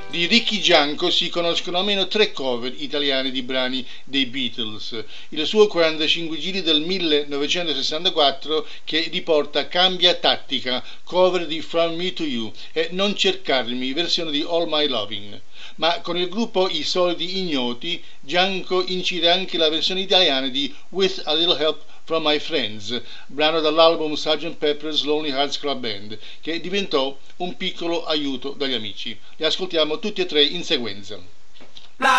Di Ricky Gianco si conoscono almeno 3 cover italiane di brani dei Beatles. Il suo 45 giri del 1964 che riporta Cambia tattica, cover di From Me to You, e Non cercarmi, versione di All My Loving. Ma con il gruppo I Soliti Ignoti, Gianco incide anche la versione italiana di With a Little Help from My Friends, brano dall'album Sgt. Pepper's Lonely Hearts Club Band, che diventò un piccolo aiuto dagli amici. Li ascoltiamo tutti e tre in sequenza.